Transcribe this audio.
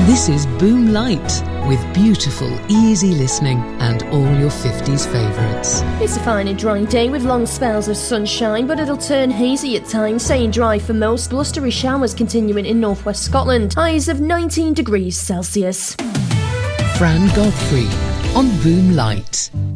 This is Boom Light, with beautiful, easy listening and all your 50s favourites. It's a fine and dry day with long spells of sunshine, but it'll turn hazy at times, staying dry for most. Blustery showers continuing in northwest Scotland. Highs of 19 degrees Celsius. Fran Godfrey on Boom Light.